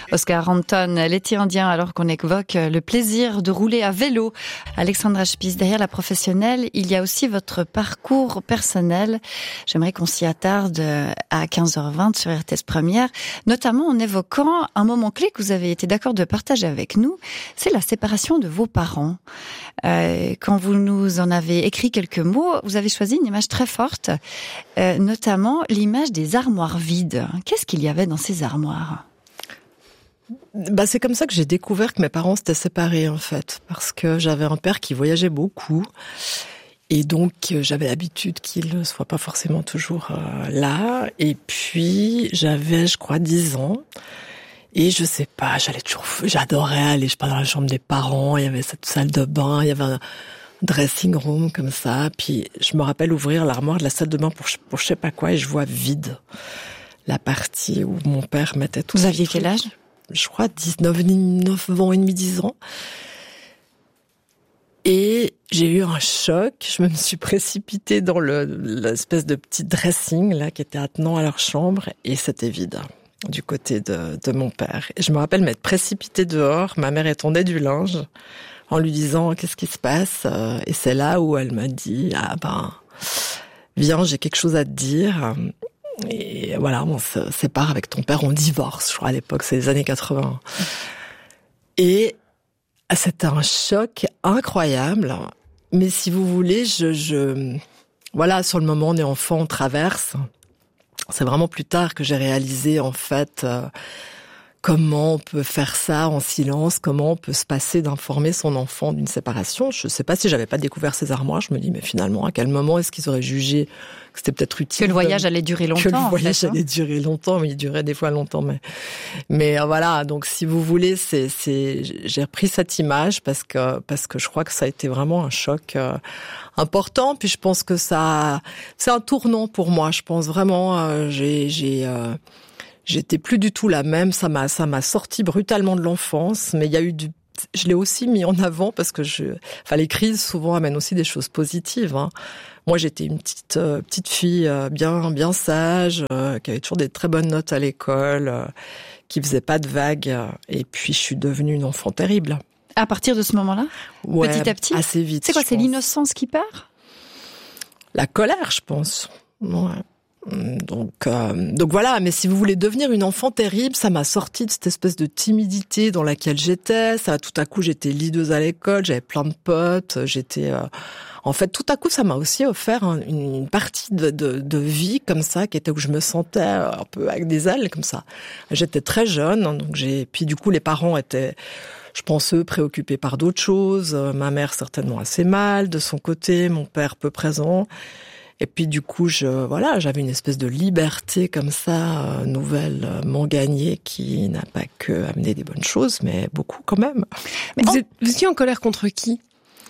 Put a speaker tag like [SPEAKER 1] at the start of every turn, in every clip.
[SPEAKER 1] Oscar Anton, l'été indien, alors qu'on évoque le plaisir de rouler à vélo. Alexandra Spies, derrière la professionnelle, il y a aussi votre parcours personnel. J'aimerais qu'on s'y attarde à 15h20 sur RTS Première, notamment en évoquant un moment clé que vous avez été d'accord de partager avec nous, c'est la séparation de vos parents. Quand vous nous en avez écrit quelques mots, vous avez choisi une image très forte, notamment l'image des armoires vides. Qu'est-ce qu'il y avait dans ces armoires ?
[SPEAKER 2] C'est comme ça que j'ai découvert que mes parents s'étaient séparés, en fait, parce que j'avais un père qui voyageait beaucoup, et donc j'avais l'habitude qu'il ne soit pas forcément toujours là, et puis j'avais, je crois, 10 ans, et je sais pas, j'adorais aller, je sais pas, dans la chambre des parents, il y avait cette salle de bain, il y avait un dressing room comme ça, puis je me rappelle ouvrir l'armoire de la salle de bain pour je sais pas quoi, et je vois vide la partie où mon père mettait tout.
[SPEAKER 1] Vous aviez quel âge ?
[SPEAKER 2] Je crois 19 ans et demi, 10 ans. Et j'ai eu un choc, je me suis précipitée dans l'espèce de petit dressing là qui était attenant à leur chambre, et c'était vide du côté de mon père. Et je me rappelle m'être précipitée dehors, ma mère étendait du linge en lui disant qu'est-ce qui se passe, et c'est là où elle m'a dit viens, j'ai quelque chose à te dire. Et voilà, on se sépare avec ton père, on divorce, je crois à l'époque, c'est les années 80. Et c'était un choc incroyable, mais si vous voulez, voilà, sur le moment on est enfant, on traverse. C'est vraiment plus tard que j'ai réalisé en fait comment on peut faire ça en silence, comment on peut se passer d'informer son enfant d'une séparation. Je sais pas si j'avais pas découvert ces armoires, je me dis mais finalement à quel moment est-ce qu'ils auraient jugé que c'était peut-être utile,
[SPEAKER 1] que le voyage allait durer longtemps.
[SPEAKER 2] Que le voyage allait durer longtemps, mais il durait des fois longtemps. Mais voilà, donc si vous voulez, j'ai repris cette image parce que je crois que ça a été vraiment un choc important. Puis je pense que c'est un tournant pour moi. Je pense vraiment, j'étais plus du tout la même. Ça m'a sorti brutalement de l'enfance, mais il y a eu je l'ai aussi mis en avant parce que les crises souvent amènent aussi des choses positives, hein. Moi, j'étais une petite fille bien sage, qui avait toujours des très bonnes notes à l'école, qui faisait pas de vagues, et puis je suis devenue une enfant terrible.
[SPEAKER 1] À partir de ce moment-là,
[SPEAKER 2] ouais,
[SPEAKER 1] petit à petit,
[SPEAKER 2] assez vite.
[SPEAKER 1] C'est quoi, c'est l'innocence qui perd ?
[SPEAKER 2] La colère, je pense. Ouais. Donc voilà, mais si vous voulez devenir une enfant terrible, ça m'a sorti de cette espèce de timidité dans laquelle j'étais. Ça, tout à coup, j'étais leaduse à l'école, j'avais plein de potes, en fait, tout à coup, ça m'a aussi offert une partie de vie comme ça, qui était où je me sentais un peu avec des ailes comme ça. J'étais très jeune, donc puis du coup, les parents étaient, je pense, eux, préoccupés par d'autres choses. Ma mère certainement assez mal de son côté, mon père peu présent. Et puis du coup, j'avais une espèce de liberté comme ça, nouvellement gagnée, qui n'a pas que amené des bonnes choses, mais beaucoup quand même.
[SPEAKER 3] Mais vous étiez en colère contre qui ?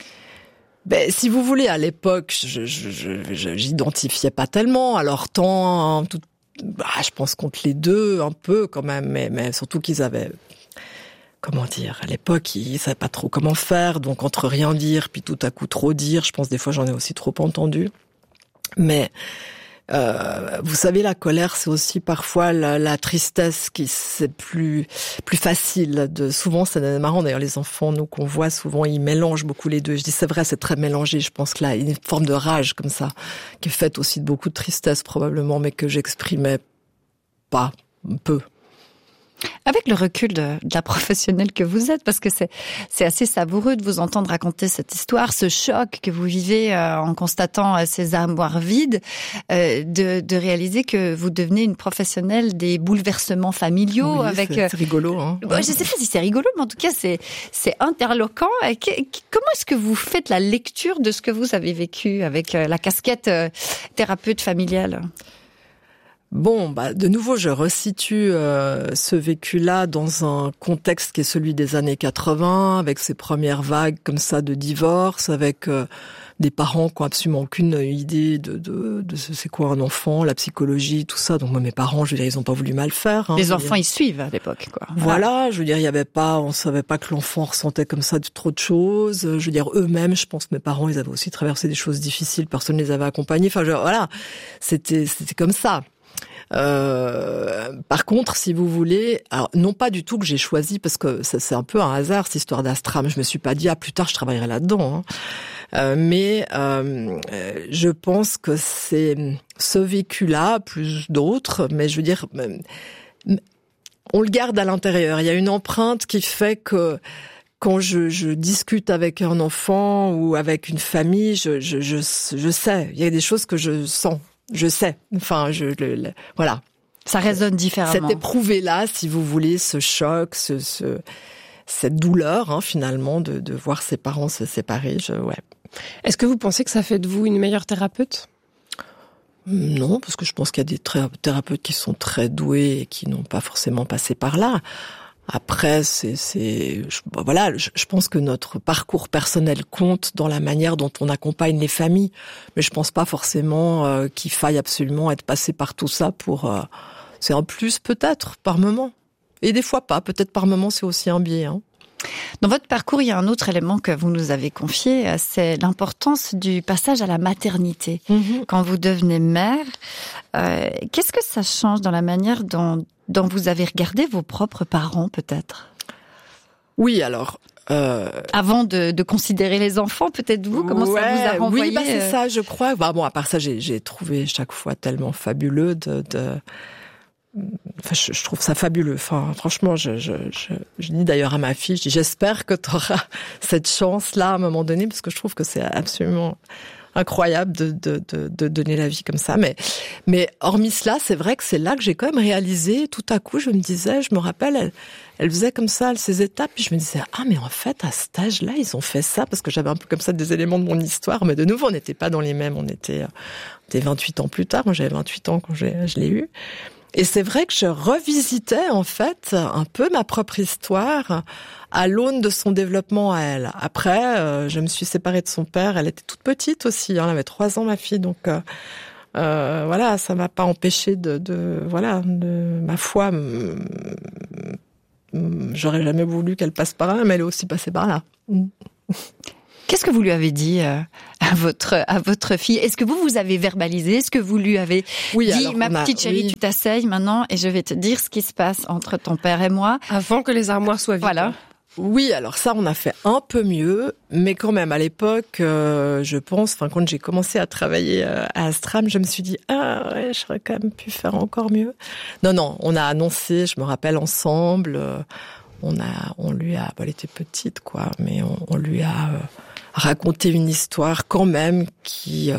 [SPEAKER 2] Si vous voulez, à l'époque, j'identifiais pas tellement. Alors tant, je pense contre les deux un peu quand même, mais surtout qu'ils avaient, comment dire, à l'époque, ils savaient pas trop comment faire. Donc entre rien dire puis tout à coup trop dire, je pense des fois j'en ai aussi trop entendu. Mais vous savez, la colère, c'est aussi parfois la tristesse c'est plus facile. Souvent, c'est marrant d'ailleurs, les enfants, nous qu'on voit souvent, ils mélangent beaucoup les deux. Je dis c'est vrai, c'est très mélangé. Je pense que là, il y a une forme de rage comme ça, qui est faite aussi de beaucoup de tristesse probablement, mais que j'exprimais pas, peu.
[SPEAKER 1] Avec le recul de la professionnelle que vous êtes, parce que c'est assez savoureux de vous entendre raconter cette histoire, ce choc que vous vivez en constatant ces armoires vides, de réaliser que vous devenez une professionnelle des bouleversements familiaux.
[SPEAKER 2] Oui,
[SPEAKER 1] avec.
[SPEAKER 2] C'est rigolo, hein.
[SPEAKER 1] Je sais pas si c'est rigolo, mais en tout cas c'est interloquant. Comment est-ce que vous faites la lecture de ce que vous avez vécu avec la casquette thérapeute familiale ?
[SPEAKER 2] Bon, de nouveau, je resitue ce vécu-là dans un contexte qui est celui des années 80, avec ces premières vagues comme ça de divorce, avec des parents qui ont absolument aucune idée de c'est quoi un enfant, la psychologie, tout ça. Donc moi, mes parents, je veux dire, ils ont pas voulu mal faire.
[SPEAKER 1] Les enfants, ils suivent à l'époque, quoi.
[SPEAKER 2] Voilà, je veux dire, on savait pas que l'enfant ressentait comme ça trop de choses. Je veux dire, eux-mêmes, je pense que mes parents, ils avaient aussi traversé des choses difficiles, personne ne les avait accompagnés. Enfin, voilà, c'était comme ça. Par contre, si vous voulez, alors, non pas du tout que j'ai choisi, parce que c'est un peu un hasard cette histoire d'Astram. Je me suis pas dit plus tard je travaillerai là-dedans. Mais je pense que c'est ce vécu-là plus d'autres. Mais je veux dire, on le garde à l'intérieur. Il y a une empreinte qui fait que quand je discute avec un enfant ou avec une famille, je sais. Il y a des choses que je sens. Je sais. Enfin, voilà.
[SPEAKER 1] Ça résonne différemment.
[SPEAKER 2] Cet éprouvé-là, si vous voulez, ce choc, cette douleur, finalement, de voir ses parents se séparer, ouais.
[SPEAKER 3] Est-ce que vous pensez que ça fait de vous une meilleure thérapeute ?
[SPEAKER 2] Non, parce que je pense qu'il y a des thérapeutes qui sont très doués et qui n'ont pas forcément passé par là. Après, je pense que notre parcours personnel compte dans la manière dont on accompagne les familles, mais je pense pas forcément qu'il faille absolument être passé par tout ça pour. C'est un plus peut-être par moment, et des fois pas. Peut-être par moment c'est aussi un biais.
[SPEAKER 1] Dans votre parcours, il y a un autre élément que vous nous avez confié, c'est l'importance du passage à la maternité. Quand vous devenez mère, qu'est-ce que ça change dans la manière dont vous avez regardé vos propres parents, peut-être ?
[SPEAKER 2] Oui, alors...
[SPEAKER 1] Avant de considérer les enfants, peut-être vous, comment ça vous a renvoyé ?
[SPEAKER 2] Oui, c'est ça, je crois. Bon, à part ça, j'ai trouvé chaque fois tellement fabuleux Enfin, je trouve ça fabuleux. Enfin, franchement, je dis d'ailleurs à ma fille, je dis, j'espère que tu auras cette chance-là à un moment donné, parce que je trouve que c'est absolument incroyable de donner la vie comme ça. Mais hormis cela, c'est vrai que c'est là que j'ai quand même réalisé, tout à coup, je me rappelle, elle faisait comme ça ses étapes, puis je me disais, mais en fait, à cet âge-là, ils ont fait ça, parce que j'avais un peu comme ça des éléments de mon histoire, mais de nouveau, on n'était pas dans les mêmes, on était 28 ans plus tard, moi j'avais 28 ans quand je l'ai eu. Et c'est vrai que je revisitais en fait un peu ma propre histoire à l'aune de son développement à elle. Après, je me suis séparée de son père. Elle était toute petite aussi. Elle avait 3 ans, ma fille. Donc voilà, ça m'a pas empêché de ma foi. J'aurais jamais voulu qu'elle passe par là, mais elle est aussi passée par là.
[SPEAKER 1] Qu'est-ce que vous lui avez dit à votre fille ? Est-ce que vous avez verbalisé ? Est-ce que vous lui avez dit, ma petite chérie, tu t'asseyes maintenant et je vais te dire ce qui se passe entre ton père et moi ?
[SPEAKER 3] Avant que les armoires soient vides.
[SPEAKER 1] Voilà.
[SPEAKER 2] Oui, alors ça, on a fait un peu mieux, mais quand même, à l'époque, je pense, quand j'ai commencé à travailler à Astram, je me suis dit, ouais, j'aurais quand même pu faire encore mieux. Non, on a annoncé, je me rappelle, ensemble, on lui a, elle était petite, quoi, mais on lui a raconté une histoire quand même qui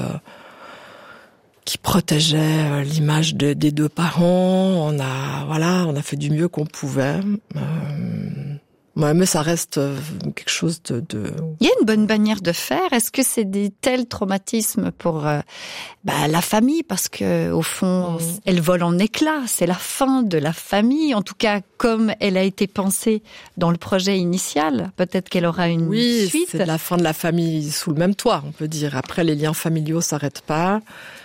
[SPEAKER 2] protégeait l'image des 2 parents. On a fait du mieux qu'on pouvait. Ouais, mais ça reste quelque chose de...
[SPEAKER 1] Il y a une bonne manière de faire. Est-ce que c'est des tels traumatismes pour la famille ? Parce que au fond, elle vole en éclats. C'est la fin de la famille. En tout cas, comme elle a été pensée dans le projet initial. Peut-être qu'elle aura une suite.
[SPEAKER 2] Oui, c'est la fin de la famille sous le même toit, on peut dire. Après, les liens familiaux s'arrêtent pas.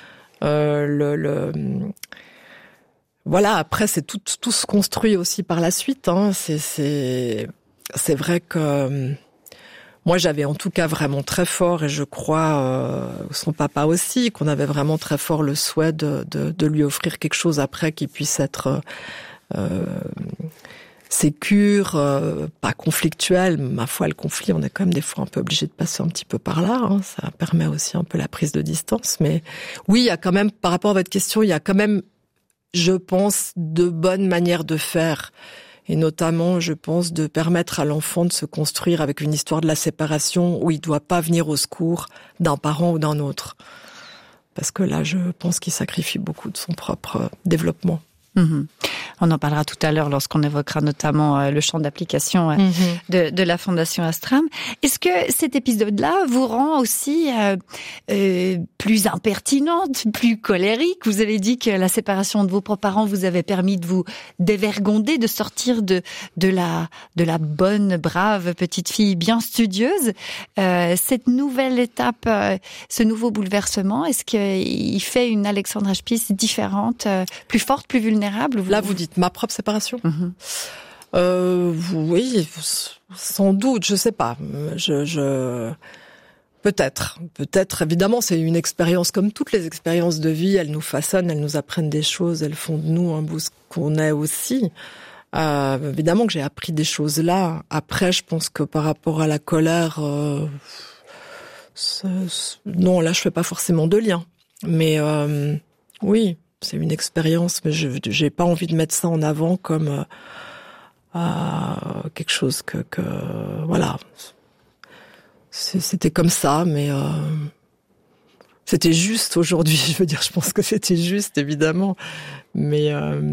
[SPEAKER 2] Voilà, après, c'est tout se construit aussi par la suite. C'est vrai que moi, j'avais en tout cas vraiment très fort, et je crois son papa aussi, qu'on avait vraiment très fort le souhait de lui offrir quelque chose après qui puisse être sécure, pas conflictuel. Ma foi, le conflit, on est quand même des fois un peu obligé de passer un petit peu par là. Ça permet aussi un peu la prise de distance. Mais oui, il y a quand même, par rapport à votre question, il y a quand même, je pense, de bonnes manières de faire. Et notamment, je pense, de permettre à l'enfant de se construire avec une histoire de la séparation où il doit pas venir au secours d'un parent ou d'un autre. Parce que là, je pense qu'il sacrifie beaucoup de son propre développement.
[SPEAKER 1] On en parlera tout à l'heure lorsqu'on évoquera notamment le champ d'application de la Fondation Astram. Est-ce que cet épisode-là vous rend aussi plus impertinente, plus colérique ? Vous avez dit que la séparation de vos parents vous avait permis de vous dévergonder, de sortir de la bonne, brave petite fille bien studieuse. Cette nouvelle étape, ce nouveau bouleversement, est-ce qu'il fait une Alexandra Spies différente, plus forte, plus vulnérable ?
[SPEAKER 2] Là, vous dites ma propre séparation ? Oui, sans doute, je sais pas. Peut-être. Évidemment, c'est une expérience comme toutes les expériences de vie. Elles nous façonnent, elles nous apprennent des choses, elles font de nous un bout ce qu'on est aussi. Évidemment que j'ai appris des choses là. Après, je pense que par rapport à la colère, non, là, je fais pas forcément de lien. Mais oui, c'est une expérience, mais j'ai pas envie de mettre ça en avant comme quelque chose que voilà. C'était comme ça, mais c'était juste aujourd'hui. Je veux dire, je pense que c'était juste, évidemment. Mais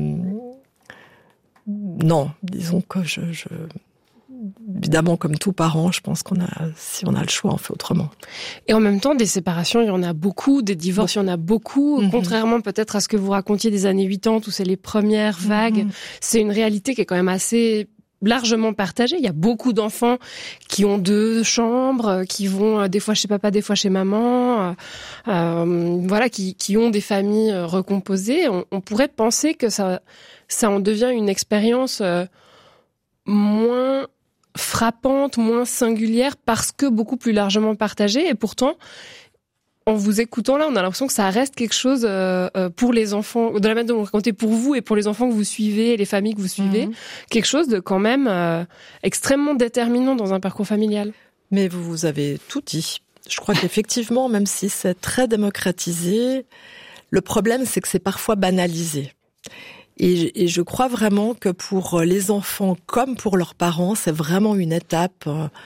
[SPEAKER 2] non, disons que évidemment, comme tout parent, je pense si on a le choix, on fait autrement.
[SPEAKER 3] Et en même temps, des séparations, il y en a beaucoup, des divorces, il y en a beaucoup. Contrairement peut-être à ce que vous racontiez des années 80, où c'est les premières vagues, c'est une réalité qui est quand même assez largement partagée. Il y a beaucoup d'enfants qui ont 2 chambres, qui vont des fois chez papa, des fois chez maman, voilà, qui ont des familles recomposées. On pourrait penser que ça en devient une expérience moins frappante, moins singulière, parce que beaucoup plus largement partagée. Et pourtant, en vous écoutant là, on a l'impression que ça reste quelque chose pour les enfants, de la manière dont vous racontez pour vous et pour les enfants que vous suivez, les familles que vous suivez, quelque chose de quand même extrêmement déterminant dans un parcours familial.
[SPEAKER 2] Mais vous avez tout dit. Je crois qu'effectivement, même si c'est très démocratisé, le problème, c'est que c'est parfois banalisé. Et je crois vraiment que pour les enfants comme pour leurs parents, c'est vraiment une étape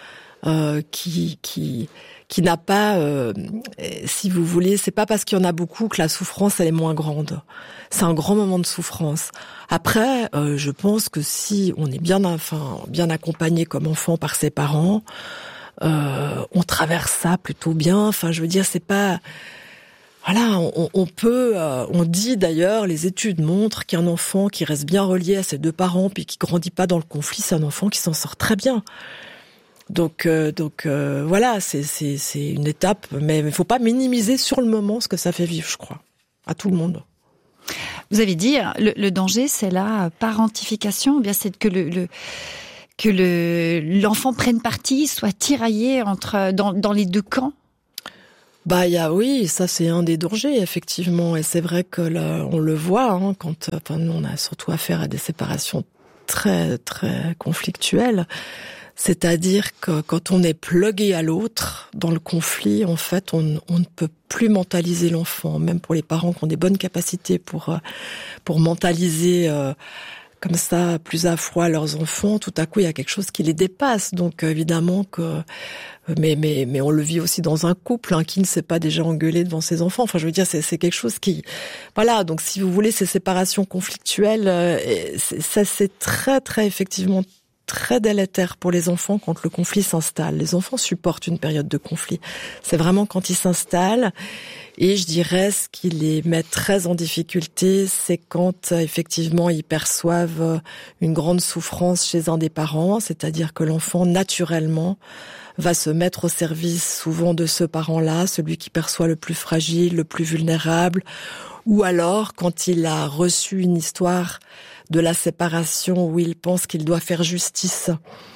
[SPEAKER 2] qui n'a pas, si vous voulez, c'est pas parce qu'il y en a beaucoup que la souffrance elle est moins grande. C'est un grand moment de souffrance. Après, je pense que si on est bien accompagné comme enfant par ses parents, on traverse ça plutôt bien. Enfin, je veux dire, c'est pas. Voilà, on dit d'ailleurs, les études montrent qu'un enfant qui reste bien relié à ses 2 parents puis qui grandit pas dans le conflit, c'est un enfant qui s'en sort très bien. Donc voilà, c'est une étape, mais il faut pas minimiser sur le moment ce que ça fait vivre, je crois, à tout le monde.
[SPEAKER 1] Vous avez dit, le danger, c'est la parentification, ou bien c'est que l'enfant prenne parti, soit tiraillé dans les 2 camps.
[SPEAKER 2] Oui, ça c'est un des dangers effectivement, et c'est vrai que là, on le voit quand nous on a surtout affaire à des séparations très très conflictuelles, c'est-à-dire que quand on est plugué à l'autre dans le conflit, en fait, on ne peut plus mentaliser l'enfant, même pour les parents qui ont des bonnes capacités pour mentaliser comme ça plus à froid leurs enfants. Tout à coup, il y a quelque chose qui les dépasse, donc évidemment que. Mais on le vit aussi dans un couple qui ne s'est pas déjà engueulé devant ses enfants. Enfin, je veux dire, c'est quelque chose qui, voilà. Donc, si vous voulez, ces séparations conflictuelles, ça c'est très très effectivement très délétère pour les enfants quand le conflit s'installe. Les enfants supportent une période de conflit. C'est vraiment quand il s'installe. Et je dirais, ce qui les met très en difficulté, c'est quand effectivement ils perçoivent une grande souffrance chez un des parents, c'est-à-dire que l'enfant naturellement va se mettre au service souvent de ce parent-là, celui qui perçoit le plus fragile, le plus vulnérable, ou alors quand il a reçu une histoire de la séparation où il pense qu'il doit faire justice.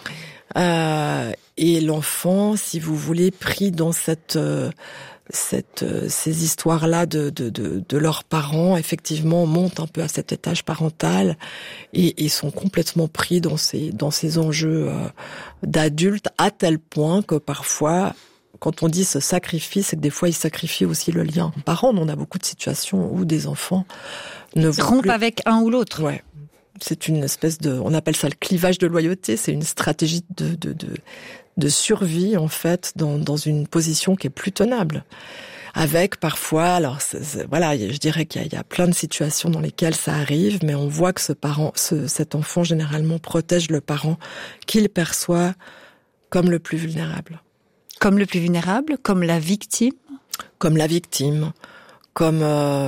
[SPEAKER 2] Et l'enfant, si vous voulez, pris dans ces histoires-là de leurs parents, effectivement, montent un peu à cet étage parental et sont complètement pris dans ces enjeux d'adultes, à tel point que parfois, quand on dit ce sacrifice, c'est que des fois, ils sacrifient aussi le lien. Parents, on a beaucoup de situations où des enfants ne
[SPEAKER 1] rompent avec un ou l'autre.
[SPEAKER 2] Ouais. C'est une espèce on appelle ça le clivage de loyauté, c'est une stratégie de survie, en fait, dans une position qui est plus tenable. Avec parfois, alors voilà, je dirais qu'il y a plein de situations dans lesquelles ça arrive, mais on voit que cet enfant généralement protège le parent qu'il perçoit comme le plus vulnérable.
[SPEAKER 1] Comme le plus vulnérable, comme la victime.
[SPEAKER 2] Comme la victime, comme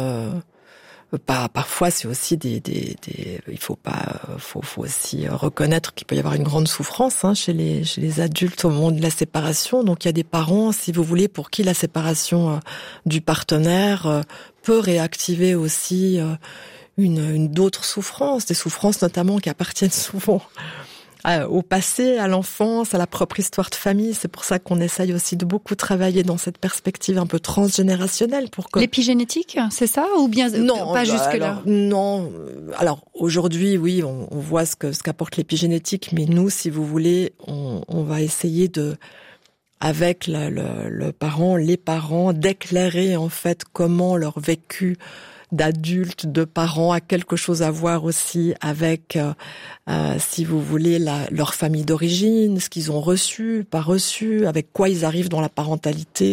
[SPEAKER 2] parfois c'est aussi il faut aussi reconnaître qu'il peut y avoir une grande souffrance chez les adultes au moment de la séparation. Donc il y a des parents, si vous voulez, pour qui la séparation du partenaire peut réactiver aussi une d'autres souffrances, des souffrances notamment qui appartiennent souvent au passé, à l'enfance, à la propre histoire de famille. C'est pour ça qu'on essaye aussi de beaucoup travailler dans cette perspective un peu transgénérationnelle pour que...
[SPEAKER 1] L'épigénétique, c'est ça? Ou bien
[SPEAKER 2] non,
[SPEAKER 1] pas jusque-là?
[SPEAKER 2] Non. Alors, aujourd'hui, oui, on voit ce qu'apporte l'épigénétique, mais nous, si vous voulez, on va essayer avec le parent, les parents, d'éclairer en fait comment leur vécu d'adultes, de parents a quelque chose à voir aussi avec, si vous voulez, leur famille d'origine, ce qu'ils ont reçu, pas reçu, avec quoi ils arrivent dans la parentalité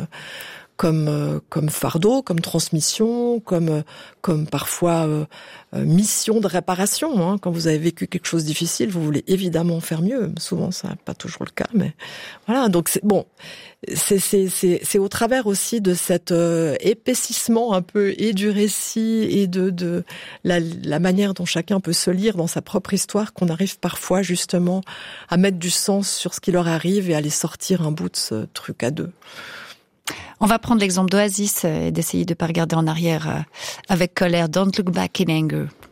[SPEAKER 2] comme fardeau, comme transmission, comme parfois mission de réparation. Hein. Quand vous avez vécu quelque chose de difficile, vous voulez évidemment faire mieux. Souvent, ça n'est pas toujours le cas, mais voilà. Donc c'est au travers aussi de cet épaississement un peu et du récit et de la manière dont chacun peut se lire dans sa propre histoire qu'on arrive parfois justement à mettre du sens sur ce qui leur arrive et à les sortir un bout de ce truc à deux.
[SPEAKER 1] On va prendre l'exemple d'Oasis et d'essayer de pas regarder en arrière avec colère. Don't look back in anger.